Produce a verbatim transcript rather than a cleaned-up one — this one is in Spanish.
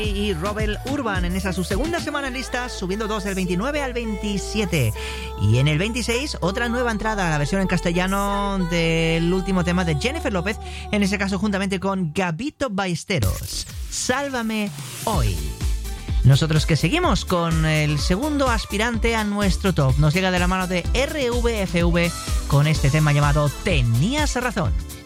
Y Robert Urban en esa su segunda semana en listas, subiendo dos del veintinueve al veintisiete. Y en el veintiséis, otra nueva entrada, la versión en castellano del último tema de Jennifer López, en ese caso juntamente con Gabito Ballesteros. Sálvame hoy. Nosotros que seguimos con el segundo aspirante a nuestro top. Nos llega de la mano de R V F V con este tema llamado Tenías razón.